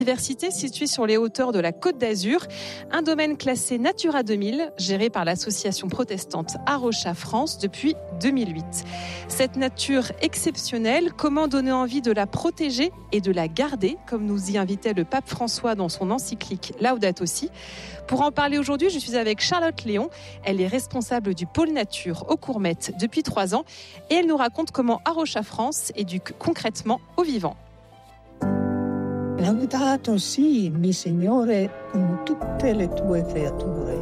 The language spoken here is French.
Université située sur les hauteurs de la Côte d'Azur, un domaine classé Natura 2000, géré par l'association protestante Arocha France depuis 2008. Cette nature exceptionnelle, comment donner envie de la protéger et de la garder, comme nous y invitait le pape François dans son encyclique Laudato Si. Pour en parler aujourd'hui, je suis avec Charlotte Léon. Elle est responsable du pôle nature au Courmette depuis 3 ans et elle nous raconte comment Arocha France éduque concrètement aux vivants. Laudato si, mi Signore, con tutte le tue creature.